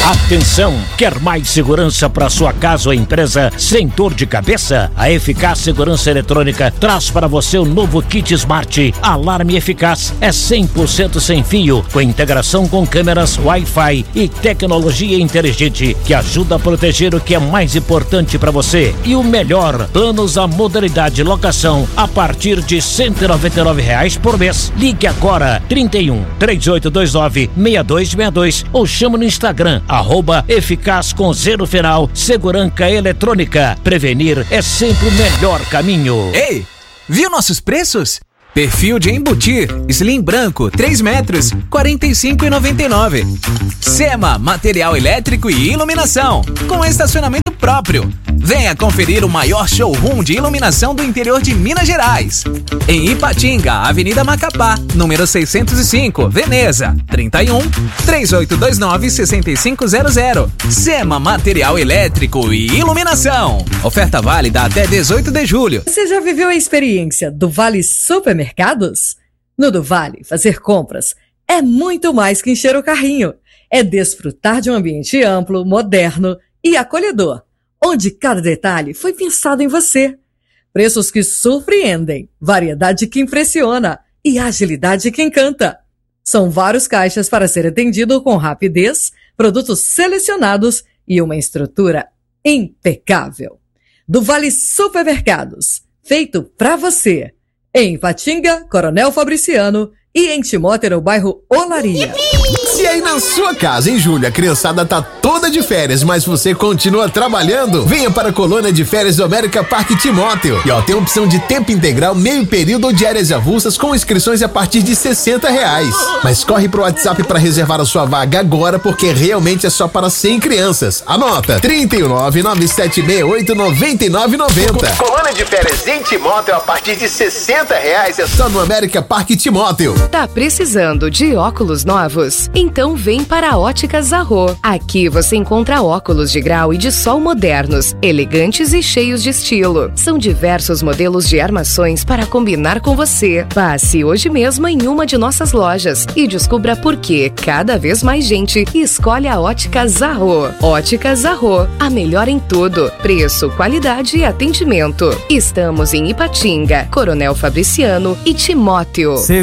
Atenção, quer mais segurança para sua casa ou empresa sem dor de cabeça? A Eficaz Segurança Eletrônica traz para você o novo kit Smart Alarme Eficaz. É 100% sem fio, com integração com câmeras Wi-Fi e tecnologia inteligente que ajuda a proteger o que é mais importante para você. E o melhor, planos à modalidade locação a partir de R$ 199 por mês. Ligue agora 31 3829 6262 ou chama no Instagram @eficaz com 0 final, Segurança Eletrônica. Prevenir é sempre o melhor caminho. Ei, viu nossos preços? Perfil de embutir, slim branco, 3 metros, R$ 45,99. Sema, material elétrico e iluminação, com estacionamento próprio. Venha conferir o maior showroom de iluminação do interior de Minas Gerais. Em Ipatinga, Avenida Macapá, número 605, Veneza, 31 3829 6500. Sema Material Elétrico e Iluminação. Oferta válida até 18 de julho. Você já viveu a experiência do Vale Supermercados? No do Vale, fazer compras é muito mais que encher o carrinho. É desfrutar de um ambiente amplo, moderno e acolhedor, onde cada detalhe foi pensado em você. Preços que surpreendem, variedade que impressiona e agilidade que encanta. São vários caixas para ser atendido com rapidez, produtos selecionados e uma estrutura impecável. Do Vale Supermercados, feito para você. Em Ipatinga, Coronel Fabriciano e em Timóteo, no bairro Olaria. Se aí na sua casa, em julho, a criançada tá toda de férias, mas você continua trabalhando, venha para a colônia de férias do América Parque Timóteo. E tem opção de tempo integral, meio período ou diárias avulsas com inscrições a partir de R$60. Mas corre pro WhatsApp para reservar a sua vaga agora, porque realmente é só para 100 crianças. Anota, 31997689990. Colônia de férias em Timóteo a partir de R$60 é só no América Parque Timóteo. Tá precisando de óculos novos? Então vem para a Óticas Zarro. Aqui você encontra óculos de grau e de sol modernos, elegantes e cheios de estilo. São diversos modelos de armações para combinar com você. Passe hoje mesmo em uma de nossas lojas e descubra por que cada vez mais gente escolhe a Óticas Zarro. Óticas Zarro, a melhor em tudo. Preço, qualidade e atendimento. Estamos em Ipatinga, Coronel Fabriciano e Timóteo.